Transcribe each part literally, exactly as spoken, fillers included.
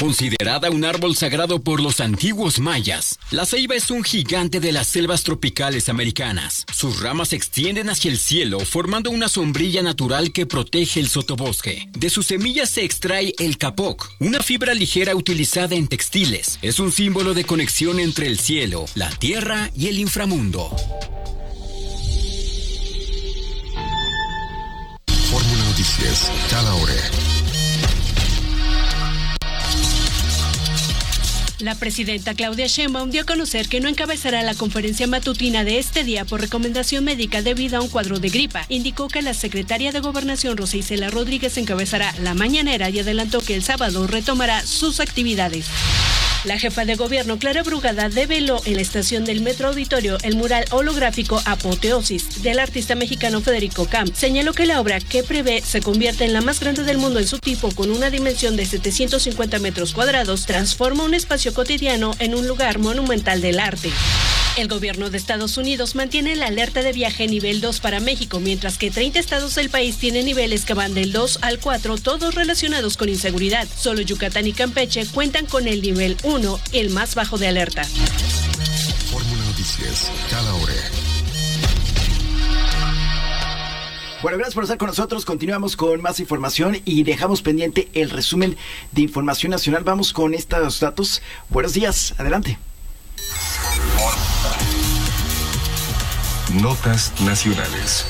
Considerada un árbol sagrado por los antiguos mayas, la ceiba es un gigante de las selvas tropicales americanas. Sus ramas se extienden hacia el cielo, formando una sombrilla natural que protege el sotobosque. De sus semillas se extrae el capoc, una fibra ligera utilizada en textiles. Es un símbolo de conexión entre el cielo, la tierra y el inframundo. Fórmula Noticias, cada hora. La presidenta Claudia Sheinbaum dio a conocer que no encabezará la conferencia matutina de este día por recomendación médica debido a un cuadro de gripa. Indicó que la secretaria de Gobernación, Rosa Isela Rodríguez, encabezará la mañanera y adelantó que el sábado retomará sus actividades. La jefa de gobierno, Clara Brugada, develó en la estación del Metro Auditorio el mural holográfico Apoteosis del artista mexicano Federico Camp. Señaló que la obra, que prevé se convierte en la más grande del mundo en su tipo, con una dimensión de setecientos cincuenta metros cuadrados, transforma un espacio cotidiano en un lugar monumental del arte. El gobierno de Estados Unidos mantiene la alerta de viaje nivel dos para México, mientras que treinta estados del país tienen niveles que van del dos al cuatro, todos relacionados con inseguridad. Solo Yucatán y Campeche cuentan con el nivel uno, el más bajo de alerta. Fórmula Noticias, cada hora. Bueno, gracias por estar con nosotros. Continuamos con más información y dejamos pendiente el resumen de información nacional. Vamos con estos datos. Buenos días, adelante. Notas nacionales.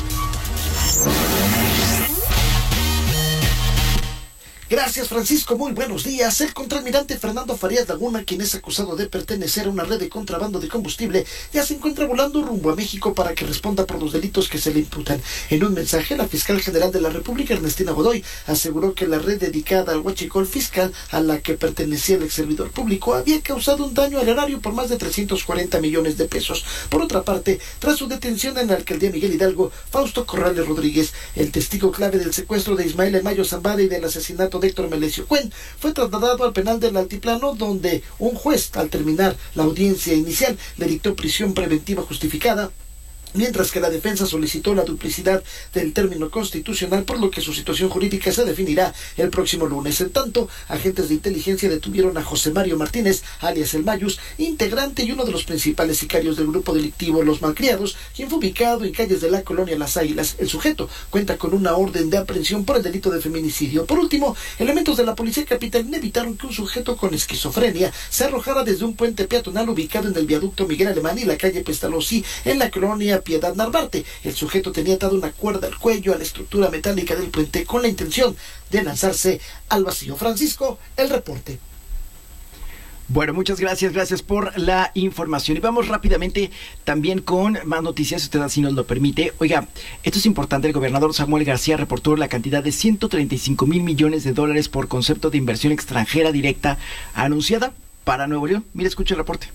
Gracias, Francisco. Muy buenos días. El contraalmirante Fernando Farías Laguna, quien es acusado de pertenecer a una red de contrabando de combustible, ya se encuentra volando rumbo a México para que responda por los delitos que se le imputan. En un mensaje, la fiscal general de la República, Ernestina Godoy, aseguró que la red dedicada al huachicol fiscal, a la que pertenecía el ex servidor público, había causado un daño al erario por más de trescientos cuarenta millones de pesos. Por otra parte, tras su detención en la alcaldía Miguel Hidalgo, Fausto Corrales Rodríguez, el testigo clave del secuestro de Ismael El Mayo Zambada y del asesinato de Héctor Melesio Cuen, fue trasladado al penal del Altiplano, donde un juez, al terminar la audiencia inicial, le dictó prisión preventiva justificada, mientras que la defensa solicitó la duplicidad del término constitucional, por lo que su situación jurídica se definirá el próximo lunes. En tanto, agentes de inteligencia detuvieron a José Mario Martínez, alias El Mayus, integrante y uno de los principales sicarios del grupo delictivo Los Malcriados, quien fue ubicado en calles de la colonia Las Águilas. El sujeto cuenta con una orden de aprehensión por el delito de feminicidio. Por último, elementos de la policía capitalina evitaron que un sujeto con esquizofrenia se arrojara desde un puente peatonal ubicado en el viaducto Miguel Alemán y la calle Pestalozzi, en la colonia Piedad Narvarte. El sujeto tenía atada una cuerda al cuello a la estructura metálica del puente con la intención de lanzarse al vacío. Francisco, el reporte. Bueno, muchas gracias, gracias por la información. Y vamos rápidamente también con más noticias, si usted así nos lo permite. Oiga, esto es importante. El gobernador Samuel García reportó la cantidad de ciento treinta y cinco mil millones de dólares por concepto de inversión extranjera directa anunciada para Nuevo León. Mire, escuche el reporte.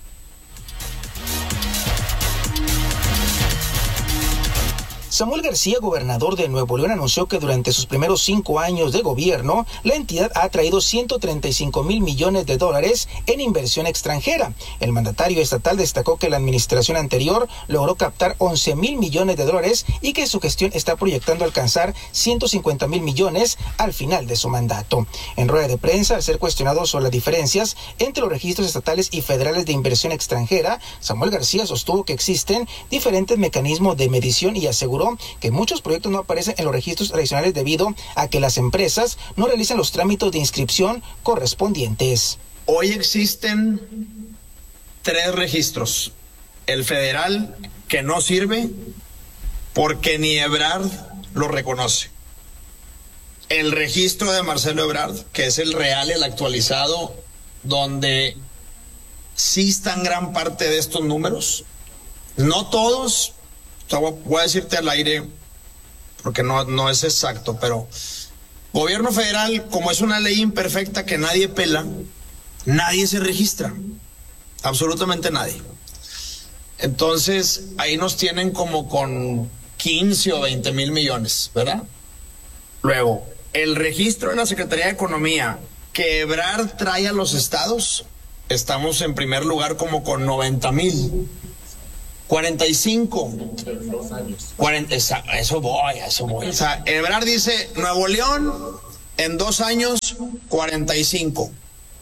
Samuel García, gobernador de Nuevo León, anunció que durante sus primeros cinco años de gobierno, la entidad ha atraído ciento treinta y cinco mil millones de dólares en inversión extranjera. El mandatario estatal destacó que la administración anterior logró captar once mil millones de dólares y que su gestión está proyectando alcanzar ciento cincuenta mil millones al final de su mandato. En rueda de prensa, al ser cuestionado sobre las diferencias entre los registros estatales y federales de inversión extranjera, Samuel García sostuvo que existen diferentes mecanismos de medición y aseguró que muchos proyectos no aparecen en los registros tradicionales debido a que las empresas no realizan los trámites de inscripción correspondientes. Hoy existen tres registros. El federal, que no sirve porque ni Ebrard lo reconoce. El registro de Marcelo Ebrard, que es el real, el actualizado, donde sí están gran parte de estos números. No todos. Voy a decirte al aire, porque no, no es exacto, pero gobierno federal, como es una ley imperfecta que nadie pela, nadie se registra, absolutamente nadie. Entonces, ahí nos tienen como con quince o veinte mil millones, ¿verdad? Luego, el registro de la Secretaría de Economía que Ebrard trae a los estados, estamos en primer lugar como con noventa mil. cuarenta y cinco. cuarenta, eso voy, eso voy. O sea, Ebrard dice, Nuevo León, en dos años, cuarenta y cinco.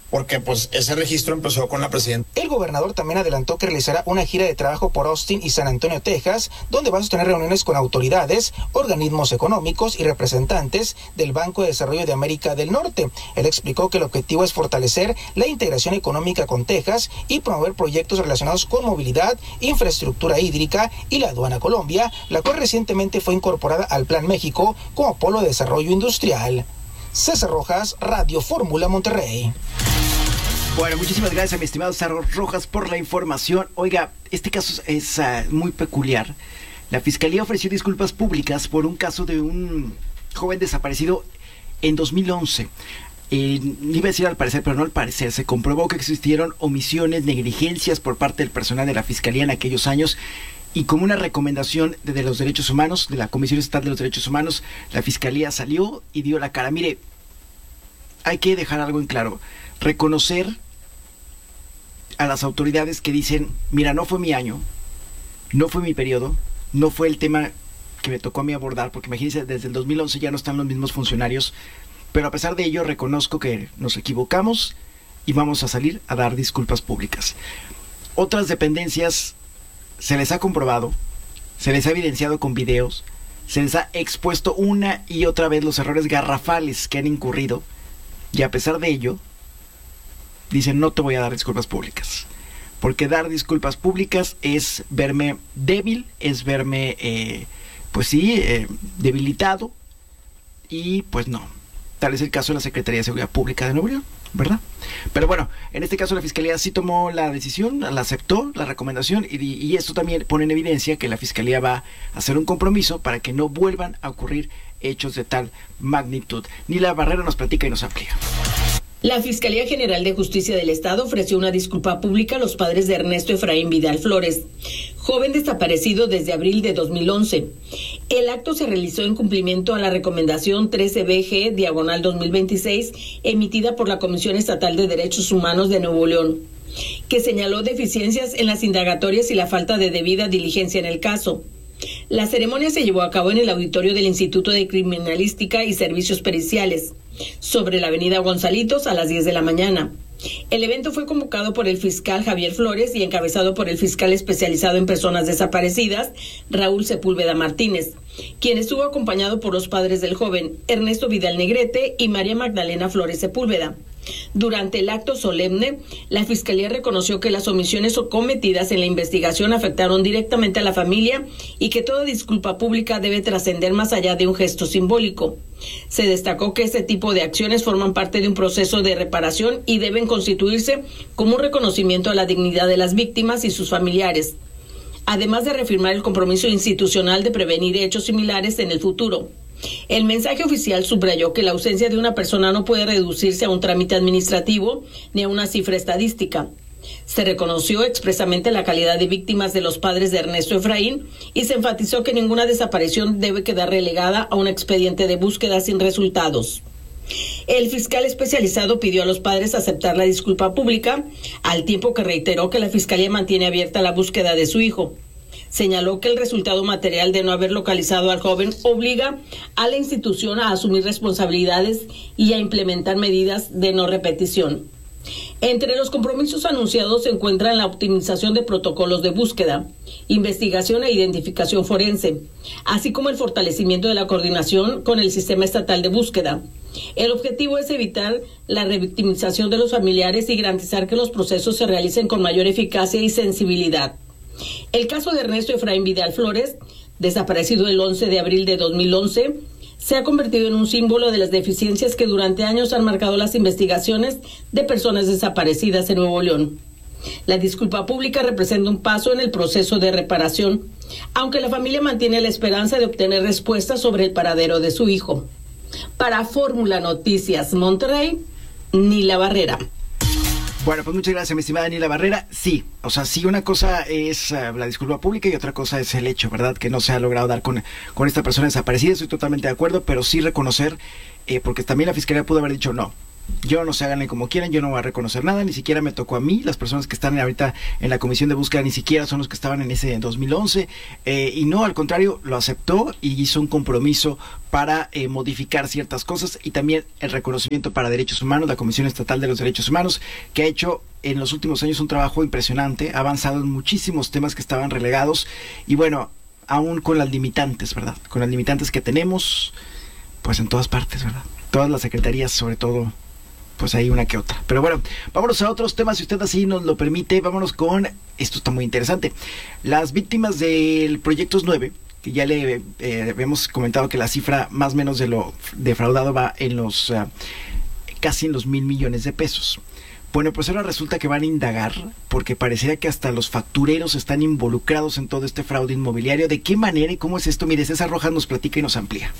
porque pues ese registro empezó con la presidenta. El gobernador también adelantó que realizará una gira de trabajo por Austin y San Antonio, Texas, donde va a sostener reuniones con autoridades, organismos económicos y representantes del Banco de Desarrollo de América del Norte. Él explicó que el objetivo es fortalecer la integración económica con Texas y promover proyectos relacionados con movilidad, infraestructura hídrica y la aduana Colombia, la cual recientemente fue incorporada al Plan México como polo de desarrollo industrial. César Rojas, Radio Fórmula Monterrey. Bueno, muchísimas gracias a mi estimado César Rojas por la información. Oiga, este caso es uh, muy peculiar. La Fiscalía ofreció disculpas públicas por un caso de un joven desaparecido en dos mil once. Eh, iba a decir al parecer, pero no al parecer. Se comprobó que existieron omisiones, negligencias por parte del personal de la Fiscalía en aquellos años. Y como una recomendación de, de los derechos humanos, de la Comisión Estatal de los Derechos Humanos, la Fiscalía salió y dio la cara. Mire, hay que dejar algo en claro. Reconocer a las autoridades que dicen, mira, no fue mi año, no fue mi periodo, no fue el tema que me tocó a mí abordar, porque imagínense, desde el dos mil once ya no están los mismos funcionarios, pero a pesar de ello reconozco que nos equivocamos y vamos a salir a dar disculpas públicas. Otras dependencias se les ha comprobado, se les ha evidenciado con videos, se les ha expuesto una y otra vez los errores garrafales que han incurrido, y a pesar de ello dicen, no te voy a dar disculpas públicas, porque dar disculpas públicas es verme débil, es verme eh, pues sí, eh, debilitado, y pues no. Tal es el caso de la Secretaría de Seguridad Pública de Nuevo León, ¿verdad? Pero bueno, en este caso la Fiscalía sí tomó la decisión, la aceptó, la recomendación, y, y esto también pone en evidencia que la Fiscalía va a hacer un compromiso para que no vuelvan a ocurrir hechos de tal magnitud. Nila Barrera nos platica y nos amplía. La Fiscalía General de Justicia del Estado ofreció una disculpa pública a los padres de Ernesto Efraín Vidal Flores, joven desaparecido desde abril de dos mil once. El acto se realizó en cumplimiento a la recomendación trece B G diagonal dos mil veintiséis emitida por la Comisión Estatal de Derechos Humanos de Nuevo León, que señaló deficiencias en las indagatorias y la falta de debida diligencia en el caso. La ceremonia se llevó a cabo en el auditorio del Instituto de Criminalística y Servicios Periciales, sobre la avenida Gonzalitos, a las diez de la mañana. El evento fue convocado por el fiscal Javier Flores y encabezado por el fiscal especializado en personas desaparecidas, Raúl Sepúlveda Martínez, quien estuvo acompañado por los padres del joven, Ernesto Vidal Negrete y María Magdalena Flores Sepúlveda. Durante el acto solemne, la Fiscalía reconoció que las omisiones cometidas en la investigación afectaron directamente a la familia y que toda disculpa pública debe trascender más allá de un gesto simbólico. Se destacó que este tipo de acciones forman parte de un proceso de reparación y deben constituirse como un reconocimiento a la dignidad de las víctimas y sus familiares, además de reafirmar el compromiso institucional de prevenir hechos similares en el futuro. El mensaje oficial subrayó que la ausencia de una persona no puede reducirse a un trámite administrativo ni a una cifra estadística. Se reconoció expresamente la calidad de víctimas de los padres de Ernesto Efraín y se enfatizó que ninguna desaparición debe quedar relegada a un expediente de búsqueda sin resultados. El fiscal especializado pidió a los padres aceptar la disculpa pública, al tiempo que reiteró que la Fiscalía mantiene abierta la búsqueda de su hijo. Señaló que el resultado material de no haber localizado al joven obliga a la institución a asumir responsabilidades y a implementar medidas de no repetición. Entre los compromisos anunciados se encuentran la optimización de protocolos de búsqueda, investigación e identificación forense, así como el fortalecimiento de la coordinación con el sistema estatal de búsqueda. El objetivo es evitar la revictimización de los familiares y garantizar que los procesos se realicen con mayor eficacia y sensibilidad. El caso de Ernesto Efraín Vidal Flores, desaparecido el once de abril de dos mil once, se ha convertido en un símbolo de las deficiencias que durante años han marcado las investigaciones de personas desaparecidas en Nuevo León. La disculpa pública representa un paso en el proceso de reparación, aunque la familia mantiene la esperanza de obtener respuestas sobre el paradero de su hijo. Para Fórmula Noticias Monterrey, Nila Barrera. Bueno, pues muchas gracias, mi estimada Nila Barrera. Sí, o sea, sí, una cosa es uh, la disculpa pública y otra cosa es el hecho, ¿verdad? Que no se ha logrado dar con, con esta persona desaparecida. Estoy totalmente de acuerdo, pero sí reconocer, eh, porque también la Fiscalía pudo haber dicho no. Yo no sé, háganle como quieran, yo no voy a reconocer nada, ni siquiera me tocó a mí, las personas que están ahorita en la comisión de búsqueda ni siquiera son los que estaban en ese dos mil once, eh, y no, al contrario, lo aceptó y hizo un compromiso para eh, modificar ciertas cosas, y también el reconocimiento para derechos humanos, la Comisión Estatal de los Derechos Humanos, que ha hecho en los últimos años un trabajo impresionante, ha avanzado en muchísimos temas que estaban relegados, y bueno, aún con las limitantes, ¿verdad? Con las limitantes que tenemos, pues en todas partes, ¿verdad? Todas las secretarías, sobre todo, pues hay una que otra. Pero bueno, vámonos a otros temas, si usted así nos lo permite. Vámonos con, esto está muy interesante, las víctimas del Proyectos nueve, que ya le eh, hemos comentado que la cifra más o menos de lo defraudado va en los, uh, casi en los mil millones de pesos. Bueno, pues ahora resulta que van a indagar, porque parecería que hasta los factureros están involucrados en todo este fraude inmobiliario. ¿De qué manera y cómo es esto? Mire, César Rojas nos platica y nos amplía.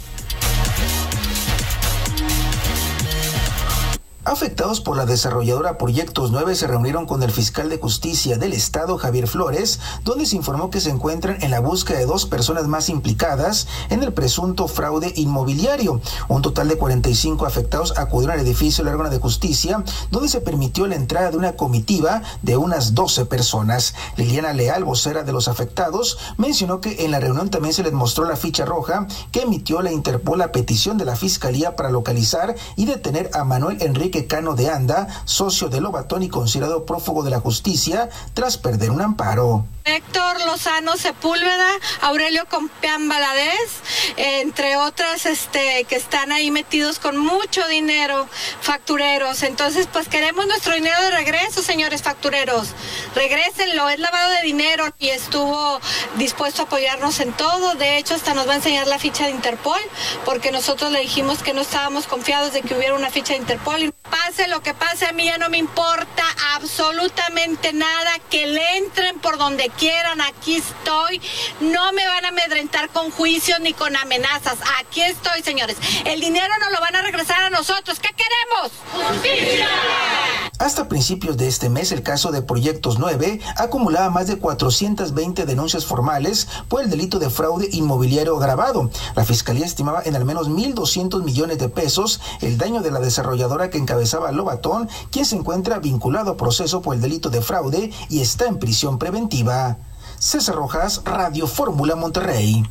Afectados por la desarrolladora Proyectos nueve se reunieron con el fiscal de justicia del estado, Javier Flores, donde se informó que se encuentran en la búsqueda de dos personas más implicadas en el presunto fraude inmobiliario. Un total de cuarenta y cinco afectados acudieron al edificio del órgano de justicia, donde se permitió la entrada de una comitiva de unas doce personas. Liliana Leal, vocera de los afectados, mencionó que en la reunión también se les mostró la ficha roja que emitió la Interpol a petición de la fiscalía para localizar y detener a Manuel Enrique Cano de Anda, socio de Lobatón y considerado prófugo de la justicia tras perder un amparo. Héctor Lozano Sepúlveda, Aurelio Compeán Valadez, entre otras este, que están ahí metidos con mucho dinero, factureros. Entonces, pues queremos nuestro dinero de regreso, señores factureros. Regrésenlo, es lavado de dinero y estuvo dispuesto a apoyarnos en todo. De hecho, hasta nos va a enseñar la ficha de Interpol, porque nosotros le dijimos que no estábamos confiados de que hubiera una ficha de Interpol. Y pase lo que pase, a mí ya no me importa absolutamente nada, que le entren por donde quieran, aquí estoy, no me van a amedrentar con juicios ni con amenazas, aquí estoy, señores, el dinero nos lo van a regresar a nosotros, ¿qué queremos? ¡Justicia! Hasta principios de este mes, el caso de Proyectos nueve acumulaba más de cuatrocientas veinte denuncias formales por el delito de fraude inmobiliario agravado. La fiscalía estimaba en al menos mil doscientos millones de pesos el daño de la desarrolladora que encabezaba Lobatón, quien se encuentra vinculado a proceso por el delito de fraude y está en prisión preventiva. César Rojas, Radio Fórmula Monterrey.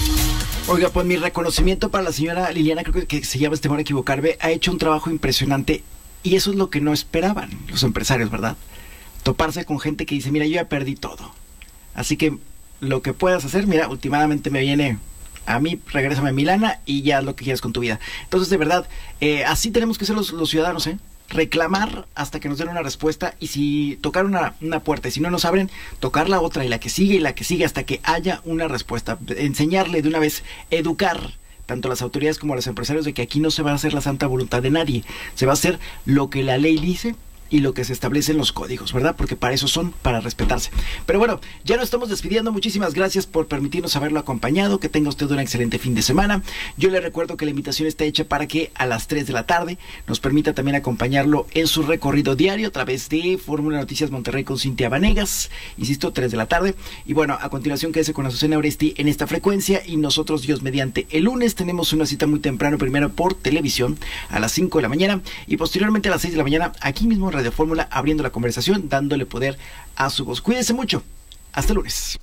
Oiga, pues mi reconocimiento para la señora Liliana, creo que se llama, este modo equivocarme, ha hecho un trabajo impresionante. Y eso es lo que no esperaban los empresarios, ¿verdad? Toparse con gente que dice, mira, yo ya perdí todo. Así que lo que puedas hacer, mira, últimamente me viene a mí, regrésame a mi lana y ya haz lo que quieras con tu vida. Entonces, de verdad, eh, así tenemos que ser los, los ciudadanos, ¿eh? Reclamar hasta que nos den una respuesta, y si tocar una, una puerta y si no nos abren, tocar la otra y la que sigue y la que sigue hasta que haya una respuesta. Enseñarle de una vez, educar tanto a las autoridades como a los empresarios de que aquí no se va a hacer la santa voluntad de nadie, se va a hacer lo que la ley dice y lo que se establece en los códigos, ¿verdad? Porque para eso son, para respetarse. Pero bueno, ya nos estamos despidiendo. Muchísimas gracias por permitirnos haberlo acompañado. Que tenga usted un excelente fin de semana. Yo le recuerdo que la invitación está hecha para que a las tres de la tarde nos permita también acompañarlo en su recorrido diario a través de Fórmula Noticias Monterrey con Cintia Vanegas. Insisto, tres de la tarde. Y bueno, a continuación quédese con Azucena Oresti en esta frecuencia, y nosotros, Dios mediante, el lunes tenemos una cita muy temprano, primero por televisión a las cinco de la mañana y posteriormente a las seis de la mañana aquí mismo en Radio Fórmula, abriendo la conversación, dándole poder a su voz. Cuídense mucho. Hasta el lunes.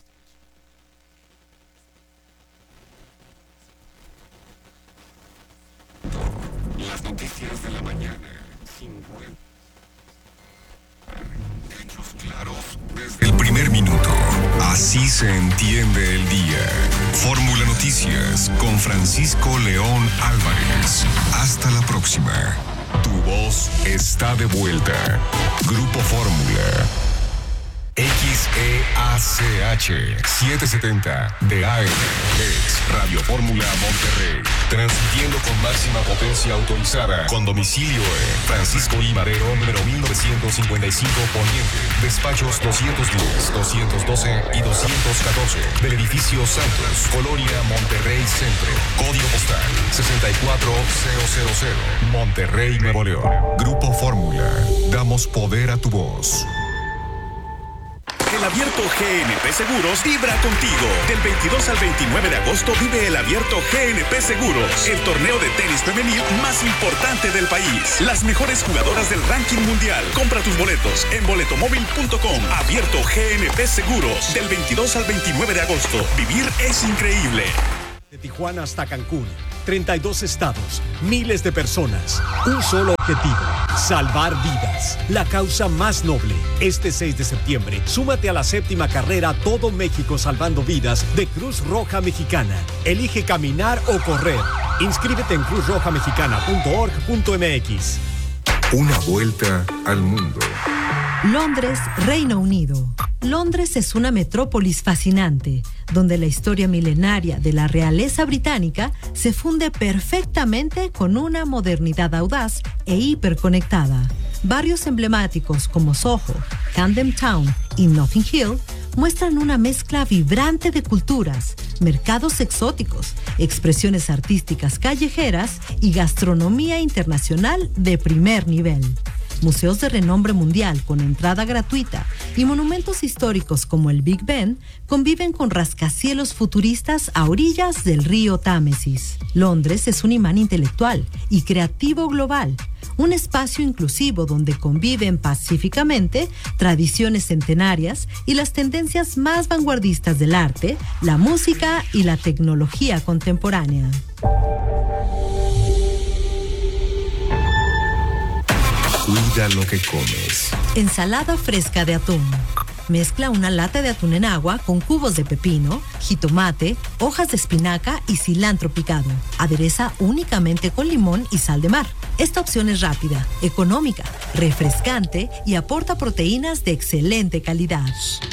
Las noticias de la mañana. Hechos claros desde el primer minuto. Así se entiende el día. Fórmula Noticias con Francisco León Álvarez. Hasta la próxima. Tu voz está de vuelta. Grupo Fórmula. X E A C H setecientos setenta de A M. Es Radio Fórmula Monterrey. Transmitiendo con máxima potencia autorizada. Con domicilio en Francisco I. Madero, número mil novecientos cincuenta y cinco Poniente. Despachos doscientos diez, doscientos doce y doscientos catorce. Del edificio Santos, Colonia Monterrey Centro. Código postal sesenta y cuatro mil. Monterrey, Nuevo León. Grupo Fórmula. Damos poder a tu voz. Abierto G N P Seguros vibra contigo. Del veintidós al veintinueve de agosto vive el Abierto G N P Seguros, el torneo de tenis femenil más importante del país. Las mejores jugadoras del ranking mundial. Compra tus boletos en boletomóvil punto com. Abierto G N P Seguros, del veintidós al veintinueve de agosto. Vivir es increíble. De Tijuana hasta Cancún, treinta y dos estados, miles de personas, un solo objetivo, salvar vidas, la causa más noble. Este seis de septiembre, súmate a la séptima carrera Todo México Salvando Vidas de Cruz Roja Mexicana. Elige caminar o correr. Inscríbete en cruz roja mexicana punto org punto m x. Una vuelta al mundo. Londres, Reino Unido. Londres es una metrópolis fascinante, donde la historia milenaria de la realeza británica se funde perfectamente con una modernidad audaz e hiperconectada. Barrios emblemáticos como Soho, Camden Town y Notting Hill muestran una mezcla vibrante de culturas, mercados exóticos, expresiones artísticas callejeras y gastronomía internacional de primer nivel. Museos de renombre mundial con entrada gratuita y monumentos históricos como el Big Ben conviven con rascacielos futuristas a orillas del río Támesis. Londres es un imán intelectual y creativo global, un espacio inclusivo donde conviven pacíficamente tradiciones centenarias y las tendencias más vanguardistas del arte, la música y la tecnología contemporánea. Cuida lo que comes. Ensalada fresca de atún. Mezcla una lata de atún en agua con cubos de pepino, jitomate, hojas de espinaca y cilantro picado. Adereza únicamente con limón y sal de mar. Esta opción es rápida, económica, refrescante y aporta proteínas de excelente calidad.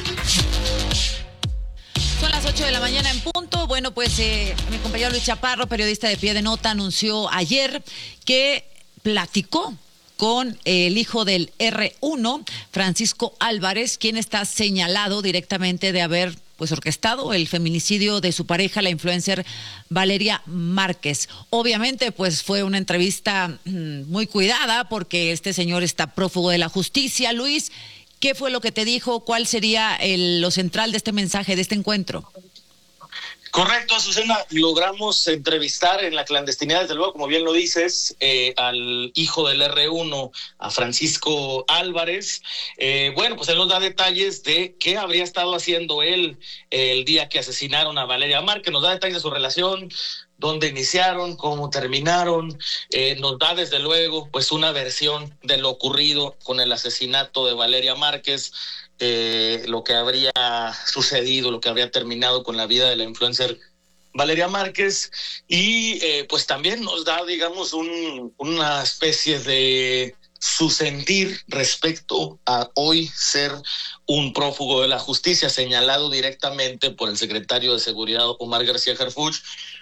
Son las ocho de la mañana en punto. Bueno, pues eh, mi compañero Luis Chaparro, periodista de Pie de Nota, anunció ayer que platicó con el hijo del erre uno, Francisco Álvarez, quien está señalado directamente de haber pues orquestado el feminicidio de su pareja, la influencer Valeria Márquez. Obviamente, pues fue una entrevista mmm, muy cuidada porque este señor está prófugo de la justicia. Luis, ¿qué fue lo que te dijo? ¿Cuál sería el, lo central de este mensaje, de este encuentro? Correcto, Azucena, logramos entrevistar en la clandestinidad, desde luego, como bien lo dices, eh, al hijo del erre uno, a Francisco Álvarez. Eh, bueno, pues él nos da detalles de qué habría estado haciendo él eh, el día que asesinaron a Valeria Márquez, nos da detalles de su relación, dónde iniciaron, cómo terminaron, eh, nos da desde luego pues una versión de lo ocurrido con el asesinato de Valeria Márquez, eh, lo que habría sucedido, lo que habría terminado con la vida de la influencer Valeria Márquez, y eh, pues también nos da, digamos, un, una especie de su sentir respecto a hoy ser un prófugo de la justicia, señalado directamente por el secretario de Seguridad, Omar García Harfuch,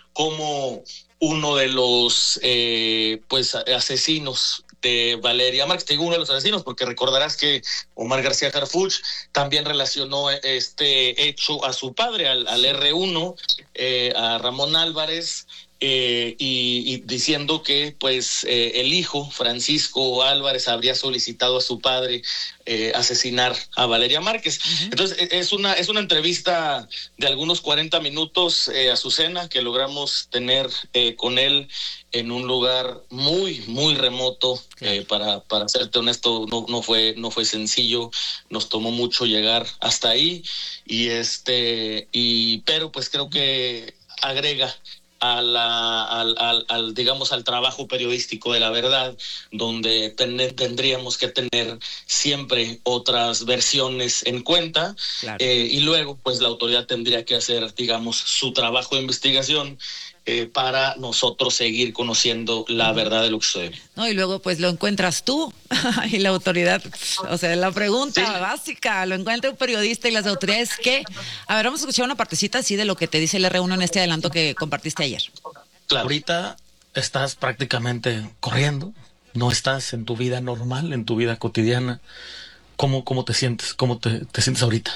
como uno de los eh, pues asesinos de Valeria Márquez. Te digo uno de los asesinos porque recordarás que Omar García Harfuch también relacionó este hecho a su padre, al, al erre uno, eh, a Ramón Álvarez, eh, y, y diciendo que pues eh, el hijo, Francisco Álvarez, habría solicitado a su padre eh, asesinar a Valeria Márquez. Uh-huh. Entonces es una, es una entrevista de algunos cuarenta minutos, eh, Azucena, que logramos tener eh, con él en un lugar muy, muy remoto. Claro. eh, para, para serte honesto, no, no fue, no fue sencillo, nos tomó mucho llegar hasta ahí, y este, y pero pues creo que agrega a la, al, al, al, digamos, al trabajo periodístico de la verdad, donde ten, tendríamos que tener siempre otras versiones en cuenta, claro. eh, y luego, pues, la autoridad tendría que hacer, digamos, su trabajo de investigación eh, para nosotros seguir conociendo la verdad de lo que sucede. No, y luego, pues, lo encuentras tú y la autoridad, o sea, la pregunta sí. básica, lo encuentra un periodista y las autoridades, ¿qué? A ver, vamos a escuchar una partecita así de lo que te dice el erre uno en este adelanto que compartiste ayer. Claro. Ahorita estás prácticamente corriendo, no estás en tu vida normal, en tu vida cotidiana. ¿Cómo, cómo te sientes? ¿Cómo te, te sientes ahorita?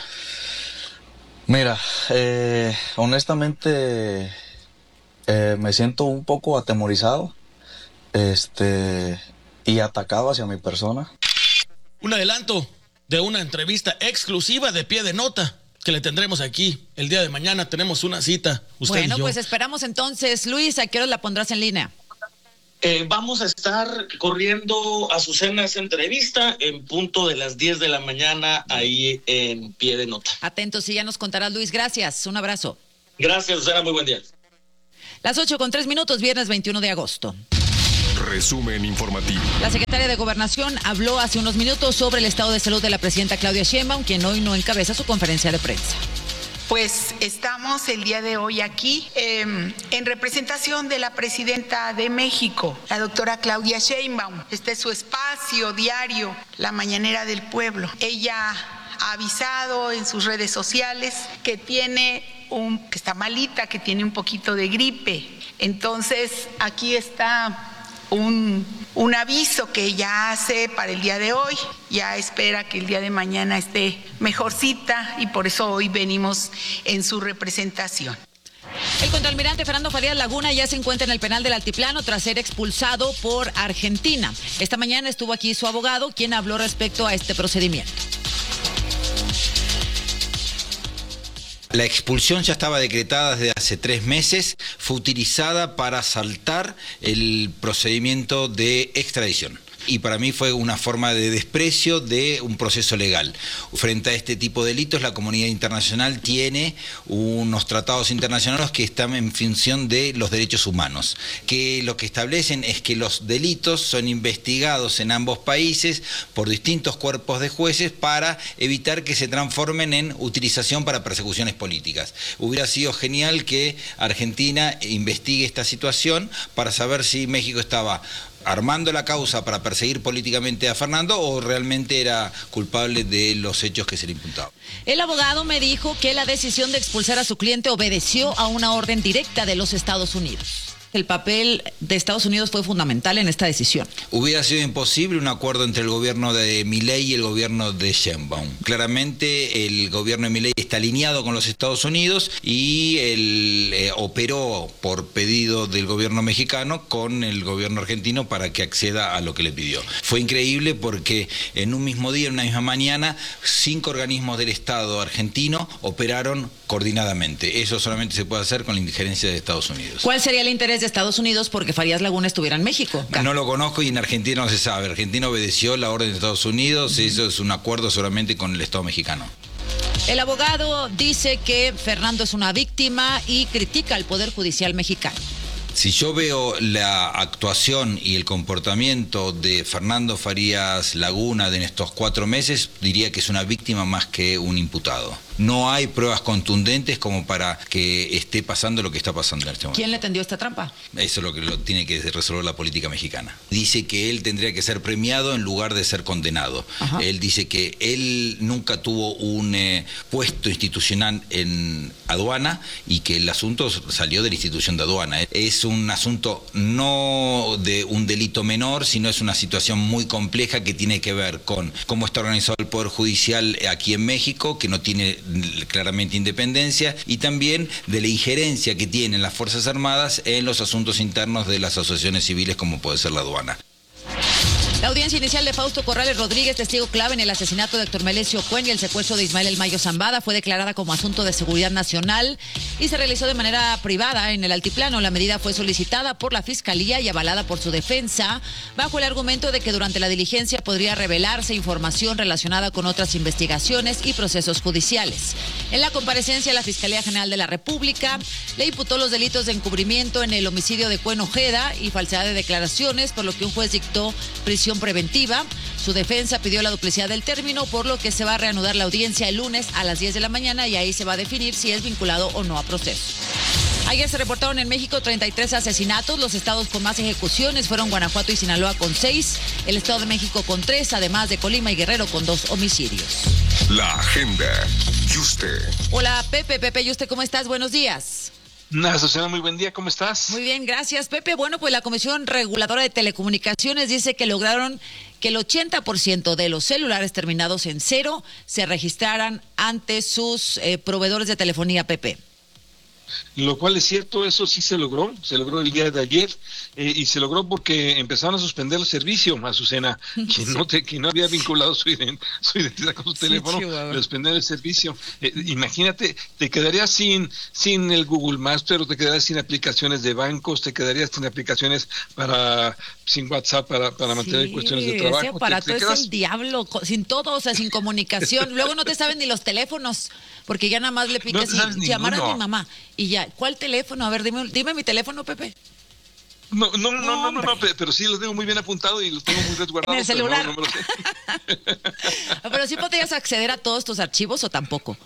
Mira, eh, honestamente eh, me siento un poco atemorizado este, y atacado hacia mi persona. Un adelanto de una entrevista exclusiva de Pie de Nota que le tendremos aquí el día de mañana. Tenemos una cita, usted bueno, y yo. Pues esperamos entonces. Luis, ¿a qué hora la pondrás en línea? Eh, vamos a estar corriendo a Azucena esa entrevista en punto de las diez de la mañana ahí en Pie de Nota. Atentos y ya nos contarás, Luis. Gracias. Un abrazo. Gracias, Azucena. Muy buen día. Las ocho con tres minutos, viernes veintiuno de agosto. Resumen informativo. La secretaria de Gobernación habló hace unos minutos sobre el estado de salud de la presidenta Claudia Sheinbaum, quien hoy no encabeza su conferencia de prensa. Pues estamos el día de hoy aquí eh, en representación de la presidenta de México, la doctora Claudia Sheinbaum. Este es su espacio diario, la mañanera del pueblo. Ella ha avisado en sus redes sociales que tiene un, que está malita, que tiene un poquito de gripe. Entonces aquí está Un, un aviso que ella hace para el día de hoy, ya espera que el día de mañana esté mejorcita y por eso hoy venimos en su representación. El contraalmirante Fernando Farías Laguna ya se encuentra en el penal del Altiplano tras ser expulsado por Argentina. Esta mañana estuvo aquí su abogado, quien habló respecto a este procedimiento. La expulsión ya estaba decretada desde hace tres meses, fue utilizada para saltar el procedimiento de extradición. Y para mí fue una forma de desprecio de un proceso legal. Frente a este tipo de delitos, la comunidad internacional tiene unos tratados internacionales que están en función de los derechos humanos, que lo que establecen es que los delitos son investigados en ambos países por distintos cuerpos de jueces para evitar que se transformen en utilización para persecuciones políticas. Hubiera sido genial que Argentina investigue esta situación para saber si México estaba armando la causa para perseguir políticamente a Fernando o realmente era culpable de los hechos que se le imputaban. El abogado me dijo que la decisión de expulsar a su cliente obedeció a una orden directa de los Estados Unidos. El papel de Estados Unidos fue fundamental en esta decisión. Hubiera sido imposible un acuerdo entre el gobierno de Milei y el gobierno de Sheinbaum. Claramente el gobierno de Milei está alineado con los Estados Unidos y él eh, operó por pedido del gobierno mexicano con el gobierno argentino para que acceda a lo que le pidió. Fue increíble porque en un mismo día, en una misma mañana, cinco organismos del Estado argentino operaron coordinadamente. Eso solamente se puede hacer con la injerencia de Estados Unidos. ¿Cuál sería el interés de Estados Unidos porque Farías Laguna estuviera en México? No lo conozco y en Argentina no se sabe. Argentina obedeció la orden de Estados Unidos, eso es un acuerdo solamente con el Estado mexicano. El abogado dice que Fernando es una víctima y critica al Poder Judicial mexicano. Si yo veo la actuación y el comportamiento de Fernando Farías Laguna en estos cuatro meses, diría que es una víctima más que un imputado. No hay pruebas contundentes como para que esté pasando lo que está pasando en este momento. ¿Quién le tendió esta trampa? Eso es lo que lo tiene que resolver la política mexicana. Dice que él tendría que ser premiado en lugar de ser condenado. Ajá. Él dice que él nunca tuvo un eh, puesto institucional en aduana y que el asunto salió de la institución de aduana. Es un asunto no de un delito menor, sino es una situación muy compleja que tiene que ver con cómo está organizado el Poder Judicial aquí en México, que no tiene claramente independencia, y también de la injerencia que tienen las Fuerzas Armadas en los asuntos internos de las asociaciones civiles como puede ser la aduana. La audiencia inicial de Fausto Corrales Rodríguez, testigo clave en el asesinato de Héctor Melesio Cuen y el secuestro de Ismael El Mayo Zambada, fue declarada como asunto de seguridad nacional y se realizó de manera privada en el Altiplano. La medida fue solicitada por la Fiscalía y avalada por su defensa, bajo el argumento de que durante la diligencia podría revelarse información relacionada con otras investigaciones y procesos judiciales. En la comparecencia, la Fiscalía General de la República le imputó los delitos de encubrimiento en el homicidio de Cuen Ojeda y falsedad de declaraciones, por lo que un juez dictó prisión preventiva. Su defensa pidió la duplicidad del término, por lo que se va a reanudar la audiencia el lunes a las diez de la mañana y ahí se va a definir si es vinculado o no a proceso. Ayer se reportaron en México treinta y tres asesinatos. Los estados con más ejecuciones fueron Guanajuato y Sinaloa con seis, el Estado de México con tres, además de Colima y Guerrero con dos homicidios. La agenda. Yuste. Hola, Pepe. Pepe, Yuste, ¿cómo estás? Buenos días. Azucena, muy buen día, ¿cómo estás? Muy bien, gracias, Pepe. Bueno, pues la Comisión Reguladora de Telecomunicaciones dice que lograron que el ochenta por ciento de los celulares terminados en cero se registraran ante sus eh, proveedores de telefonía, Pepe. Lo cual es cierto, eso sí se logró, se logró el día de ayer, eh, y se logró porque empezaron a suspender el servicio, Azucena. Quien, sí. no, te, quien no había vinculado su, ident, su identidad con su sí, teléfono, le suspendieron el servicio. Eh, imagínate, te quedarías sin, sin el Google Maps, pero te quedarías sin aplicaciones de bancos, te quedarías sin aplicaciones para, sin WhatsApp para, para mantener sí, cuestiones de trabajo. Ese aparato te, te es quedas... el diablo, sin todo, o sea, sin comunicación. Luego no te saben ni los teléfonos, porque ya nada más le picas no y llamar a mi mamá. Y ya, ¿cuál teléfono? A ver, dime, dime mi teléfono, Pepe. No, no, no, no, no, no, pero sí los tengo muy bien apuntado y los tengo muy resguardados. En el celular. No, no me lo sé. Pero sí podrías acceder a todos tus archivos o tampoco.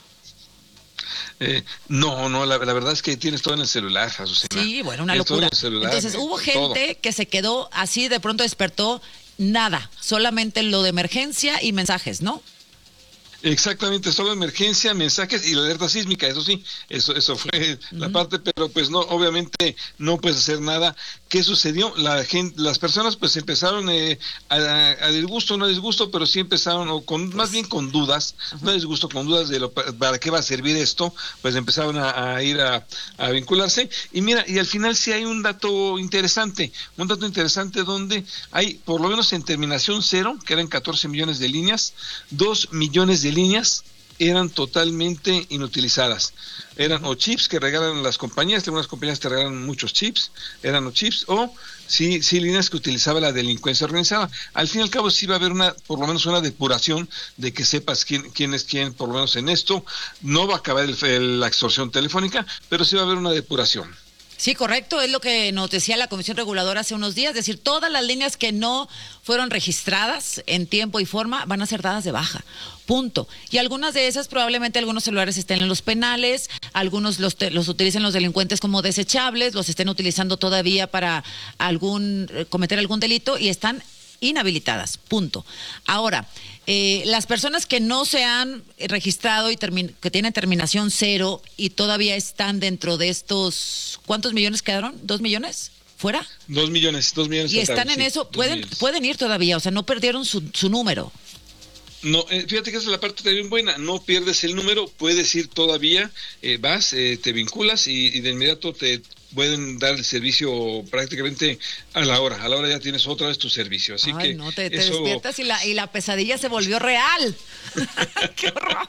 Eh, no, no, la, la verdad es que tienes todo en el celular, Azucena. Sí, bueno, una locura. Celular, Entonces hubo gente todo. que se quedó así, de pronto despertó, nada, solamente lo de emergencia y mensajes, ¿no? Exactamente, solo emergencia, mensajes y la alerta sísmica, eso sí, eso eso fue sí. la uh-huh. parte, pero pues no, obviamente no puedes hacer nada. ¿Qué sucedió? La gente, las personas pues empezaron eh, a, a disgusto, no a disgusto, pero sí empezaron, o con, más bien con dudas, uh-huh. no a disgusto, con dudas de lo, para qué va a servir esto, pues empezaron a, a ir a, a vincularse. Y mira, y al final sí hay un dato interesante, un dato interesante donde hay, por lo menos en terminación cero, que eran catorce millones de líneas, dos millones de líneas eran totalmente inutilizadas. Eran o chips que regalan las compañías, algunas compañías te regalan muchos chips, eran o chips, o sí, sí líneas que utilizaba la delincuencia organizada. Al fin y al cabo sí va a haber una, por lo menos una depuración de que sepas quién, quién es quién, por lo menos en esto. No va a acabar el, el, la extorsión telefónica, pero sí va a haber una depuración. Sí, correcto, es lo que nos decía la Comisión Reguladora hace unos días, es decir, todas las líneas que no fueron registradas en tiempo y forma van a ser dadas de baja, punto. Y algunas de esas, probablemente algunos celulares estén en los penales, algunos los, te, los utilicen los delincuentes como desechables, los estén utilizando todavía para algún cometer algún delito y están inhabilitadas, punto. Ahora, eh, las personas que no se han registrado y termi- que tienen terminación cero y todavía están dentro de estos, ¿cuántos millones quedaron? ¿Dos millones? ¿Fuera? Dos millones, dos millones. Y están en sí, eso, pueden, pueden ir todavía, o sea, no perdieron su, su número. No, eh, fíjate que esa es la parte también buena, no pierdes el número, puedes ir todavía, eh, vas, eh, te vinculas y, y de inmediato te pueden dar el servicio prácticamente a la hora, a la hora ya tienes otra vez tu servicio, así Ay, que no, te, te eso... despiertas y la, y la pesadilla se volvió real. ¡Qué horror!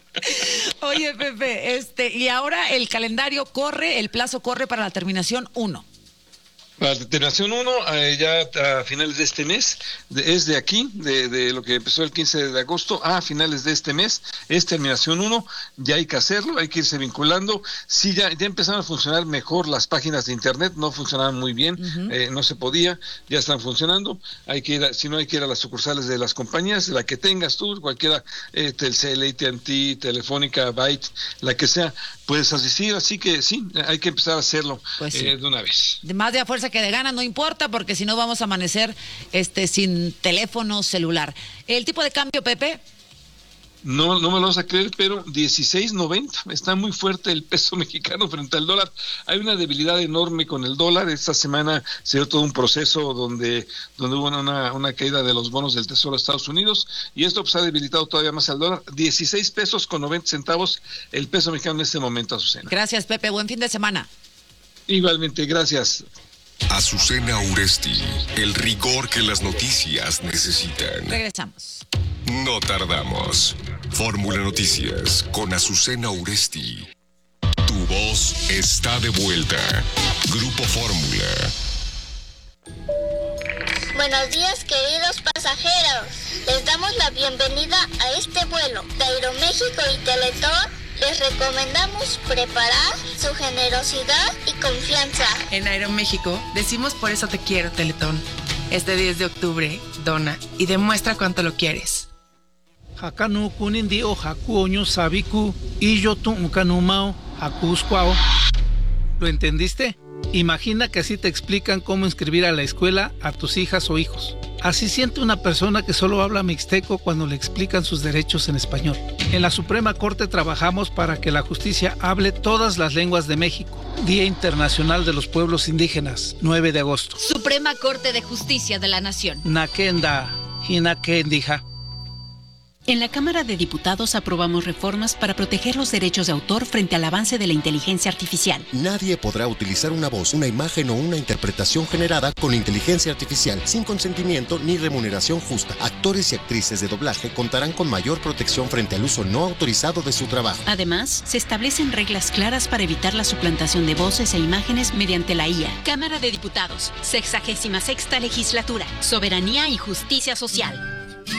Oye, Pepe, este, y ahora el calendario corre, el plazo corre para la terminación uno. La terminación uno, eh, ya a finales de este mes, de, es de aquí, de, de lo que empezó el quince de agosto a finales de este mes, es terminación uno, ya hay que hacerlo, hay que irse vinculando. Sí, ya, ya empezaron a funcionar mejor las páginas de internet, no funcionaban muy bien, uh-huh. eh, no se podía, ya están funcionando. Hay que ir a, si no hay que ir a las sucursales de las compañías, la que tengas tú, cualquiera, eh, Telcel, A T and T, Telefónica, Byte, la que sea, puedes asistir, así que sí, hay que empezar a hacerlo pues sí. eh, de una vez. De más de a fuerza que de ganas, no importa, porque si no vamos a amanecer este sin teléfono celular. ¿El tipo de cambio, Pepe? No, no me lo vas a creer, pero dieciséis noventa, está muy fuerte el peso mexicano frente al dólar. Hay una debilidad enorme con el dólar. Esta semana se dio todo un proceso donde, donde hubo una, una caída de los bonos del Tesoro de Estados Unidos y esto pues ha debilitado todavía más al dólar. dieciséis pesos con noventa centavos el peso mexicano en este momento, Azucena. Gracias, Pepe, buen fin de semana. Igualmente, gracias. Azucena Uresti, el rigor que las noticias necesitan. Regresamos. No tardamos. Fórmula Noticias con Azucena Uresti. Tu voz está de vuelta. Grupo Fórmula. Buenos días, queridos pasajeros. Les damos la bienvenida a este vuelo de Aeroméxico y Teletón. Les recomendamos preparar su generosidad y confianza. En Aeroméxico decimos por eso te quiero, Teletón. Este diez de octubre, dona y demuestra cuánto lo quieres. Hakanu kunindi o hakuoño sabiku y yo tu ukanumao hakusquao. ¿Lo entendiste? Imagina que así te explican cómo inscribir a la escuela a tus hijas o hijos. Así siente una persona que solo habla mixteco cuando le explican sus derechos en español. En la Suprema Corte trabajamos para que la justicia hable todas las lenguas de México. Día Internacional de los Pueblos Indígenas, nueve de agosto. Suprema Corte de Justicia de la Nación. Nakenda, Hinakendija. En la Cámara de Diputados aprobamos reformas para proteger los derechos de autor frente al avance de la inteligencia artificial. Nadie podrá utilizar una voz, una imagen o una interpretación generada con inteligencia artificial sin consentimiento ni remuneración justa. Actores y actrices de doblaje contarán con mayor protección frente al uso no autorizado de su trabajo. Además, se establecen reglas claras para evitar la suplantación de voces e imágenes mediante la I A. Cámara de Diputados, sexagésima sexta legislatura, soberanía y justicia social.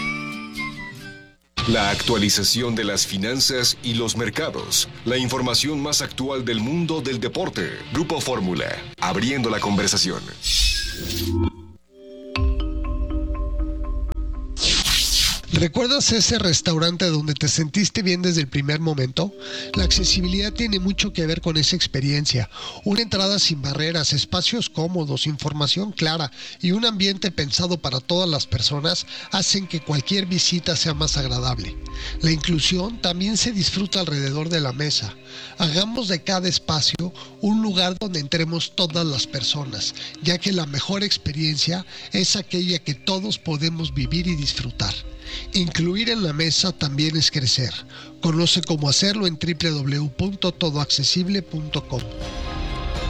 La actualización de las finanzas y los mercados. La información más actual del mundo del deporte. Grupo Fórmula. Abriendo la conversación. ¿Recuerdas ese restaurante donde te sentiste bien desde el primer momento? La accesibilidad tiene mucho que ver con esa experiencia. Una entrada sin barreras, espacios cómodos, información clara y un ambiente pensado para todas las personas hacen que cualquier visita sea más agradable. La inclusión también se disfruta alrededor de la mesa. Hagamos de cada espacio un lugar donde entremos todas las personas, ya que la mejor experiencia es aquella que todos podemos vivir y disfrutar. Incluir en la mesa también es crecer. Conoce cómo hacerlo en doble u doble u doble u punto todo accesible punto com.